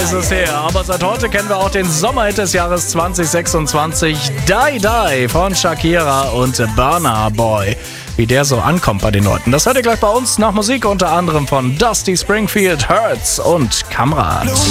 ist es her. Aber seit heute kennen wir auch den Sommerhit des Jahres 2026. Die Die von Shakira und Burna Boy. Wie der so ankommt bei den Leuten. Das hört ihr gleich bei uns nach Musik unter anderem von Dusty Springfield, Hurts und Kamran.